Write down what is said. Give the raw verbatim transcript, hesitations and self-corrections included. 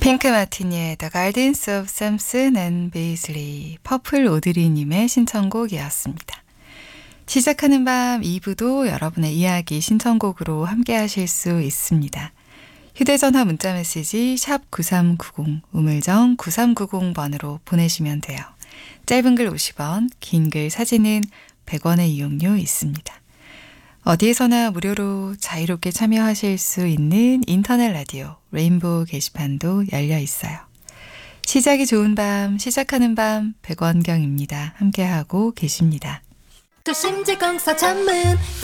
핑크 마티니의 The Gardens of Samson and Basley, 퍼플 오드리님의 신청곡이었습니다. 시작하는 밤 이 부도 여러분의 이야기 신청곡으로 함께 하실 수 있습니다. 휴대전화 문자메시지 샵 구삼구공, 우물정 구삼구공 번으로 보내시면 돼요. 짧은 글 오십 원, 긴 글 사진은 백 원의 이용료 있습니다. 어디에서나 무료로 자유롭게 참여하실 수 있는 인터넷 라디오 레인보우 게시판도 열려 있어요. 시작이 좋은 밤, 시작하는 밤 백원경입니다. 함께하고 계십니다. 도심지 공서 전문